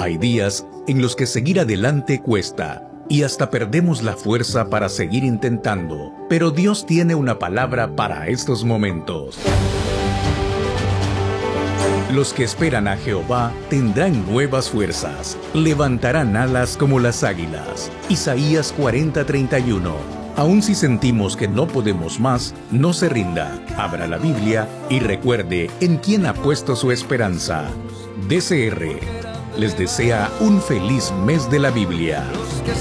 Hay días en los que seguir adelante cuesta y hasta perdemos la fuerza para seguir intentando, pero Dios tiene una palabra para estos momentos. Los que esperan a Jehová tendrán nuevas fuerzas, levantarán alas como las águilas. Isaías 40:31. Aun si sentimos que no podemos más, no se rinda, abra la Biblia y recuerde en quién ha puesto su esperanza. DCR les desea un feliz mes de la Biblia.